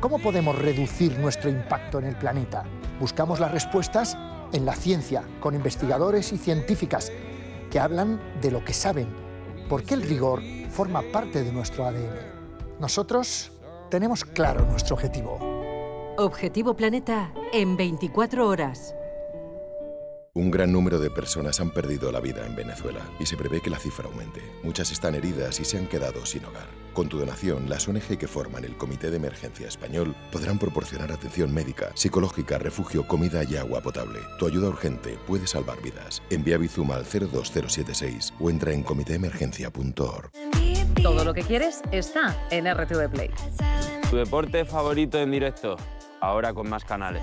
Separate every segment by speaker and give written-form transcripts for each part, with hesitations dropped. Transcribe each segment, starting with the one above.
Speaker 1: ¿Cómo podemos reducir nuestro impacto en el planeta? Buscamos las respuestas en la ciencia, con investigadores y científicas que hablan de lo que saben, porque el rigor forma parte de nuestro ADN. Nosotros tenemos claro nuestro objetivo.
Speaker 2: Objetivo Planeta en 24 horas.
Speaker 3: Un gran número de personas han perdido la vida en Venezuela y se prevé que la cifra aumente. Muchas están heridas y se han quedado sin hogar. Con tu donación, las ONG que forman el Comité de Emergencia Español podrán proporcionar atención médica, psicológica, refugio, comida y agua potable. Tu ayuda urgente puede salvar vidas. Envía Bizum al 02076 o entra en comitéemergencia.org.
Speaker 4: Todo lo que quieres está en RTV Play.
Speaker 5: Tu deporte favorito en directo, ahora con más canales.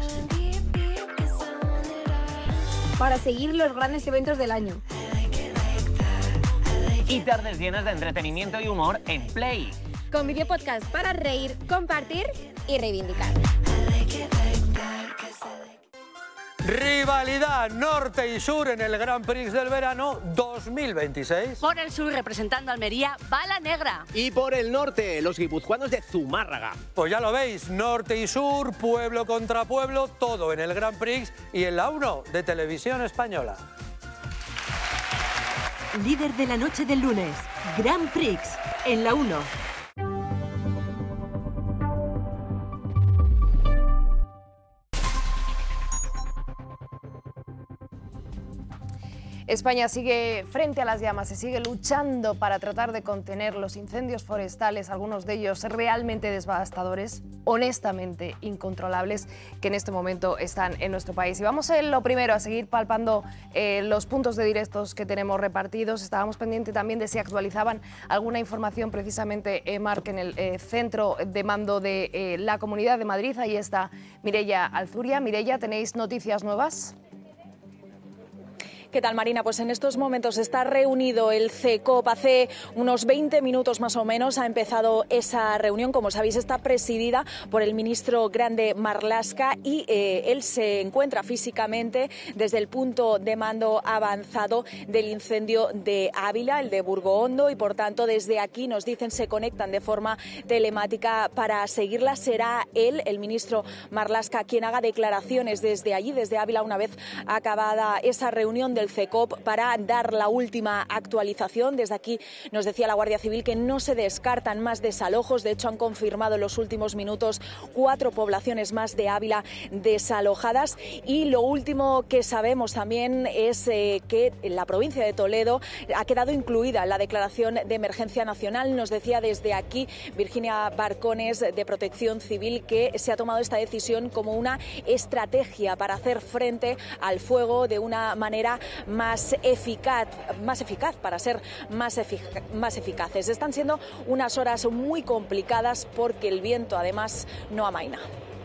Speaker 6: Para seguir los grandes eventos del año.
Speaker 7: Y tardes llenas de entretenimiento y humor en Play.
Speaker 6: Con videopodcast para reír, compartir y reivindicar.
Speaker 8: Rivalidad norte y sur en el Grand Prix del verano 2026.
Speaker 2: Por el sur, representando a Almería, Bala Negra.
Speaker 9: Y por el norte, los guipuzcoanos de Zumárraga.
Speaker 8: Pues ya lo veis, norte y sur, pueblo contra pueblo, todo en el Grand Prix y en la 1 de Televisión Española.
Speaker 2: Líder de la noche del lunes, Grand Prix en la 1.
Speaker 10: España sigue frente a las llamas, se sigue luchando para tratar de contener los incendios forestales, algunos de ellos realmente devastadores, honestamente incontrolables, que en este momento están en nuestro país. Y vamos lo primero a seguir palpando los puntos de directos que tenemos repartidos. Estábamos pendientes también de si actualizaban alguna información precisamente, Marc, en el centro de mando de la Comunidad de Madrid. Ahí está Mireia Alzuria. Mireia, ¿tenéis noticias nuevas?
Speaker 11: ¿Qué tal, Marina? Pues en estos momentos está reunido el CECOP. Hace unos 20 minutos más o menos ha empezado esa reunión. Como sabéis, está presidida por el ministro Grande Marlaska y él se encuentra físicamente desde el punto de mando avanzado del incendio de Ávila, el de Burgohondo, y por tanto desde aquí nos dicen se conectan de forma telemática para seguirla. Será él, el ministro Marlaska, quien haga declaraciones desde allí, desde Ávila, una vez acabada esa reunión del CECOP, para dar la última actualización. Desde aquí nos decía la Guardia Civil que no se descartan más desalojos. De hecho, han confirmado en los últimos minutos 4 poblaciones más de Ávila desalojadas. Y lo último que sabemos también es que la provincia de Toledo ha quedado incluida en la declaración de emergencia nacional. Nos decía desde aquí Virginia Barcones, de Protección Civil, que se ha tomado esta decisión como una estrategia para hacer frente al fuego de una manera más eficaz, para ser más eficaces. Están siendo unas horas muy complicadas porque el viento además no amaina.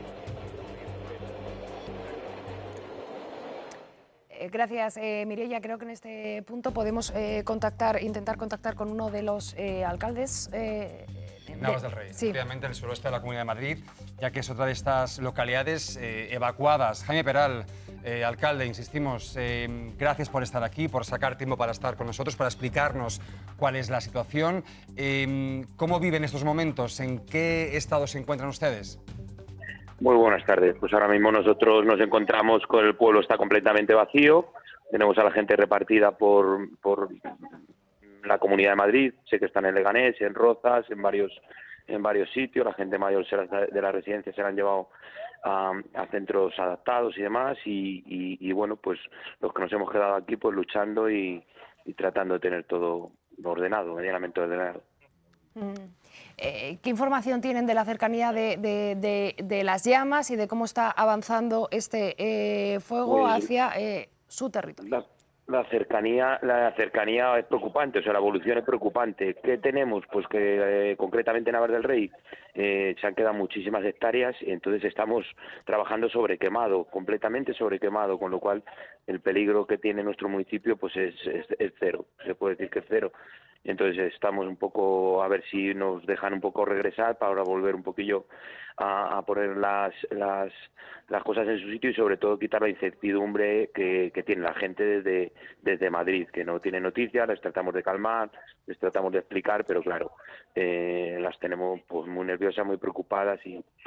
Speaker 10: Gracias, Mireia. Creo que en este punto podemos intentar contactar con uno de los alcaldes.
Speaker 12: Navas del Rey,
Speaker 10: sí.
Speaker 12: efectivamente, en el suroeste de la Comunidad de Madrid, ya que es otra de estas localidades evacuadas. Jaime Peral, alcalde, insistimos, gracias por estar aquí, por sacar tiempo para estar con nosotros, para explicarnos cuál es la situación. ¿Cómo viven estos momentos? ¿En qué estado se encuentran ustedes?
Speaker 13: Muy buenas tardes. Pues ahora mismo nosotros nos encontramos con el pueblo, está completamente vacío. Tenemos a la gente repartida por la Comunidad de Madrid. Sé que están en Leganés, en Rozas, en varios sitios. La gente mayor de la residencia se la han llevado a centros adaptados y demás. Y bueno, pues los que nos hemos quedado aquí pues luchando y tratando de tener todo ordenado, medianamente ordenado.
Speaker 10: ¿Qué información tienen de la cercanía de las llamas y de cómo está avanzando este fuego
Speaker 13: Pues,
Speaker 10: hacia su territorio?
Speaker 13: La cercanía es preocupante, o sea, la evolución es preocupante. ¿Qué tenemos? Pues que concretamente en Navas del Rey se han quedado muchísimas hectáreas y entonces estamos trabajando sobre quemado, completamente sobre quemado, con lo cual el peligro que tiene nuestro municipio pues es cero, se puede decir que es cero. Entonces estamos un poco a ver si nos dejan un poco regresar para volver un poquillo a poner las cosas en su sitio y sobre todo quitar la incertidumbre que tiene la gente desde Madrid, que no tiene noticias. Les tratamos de calmar, les tratamos de explicar, pero claro, las tenemos pues muy nerviosas, muy preocupadas y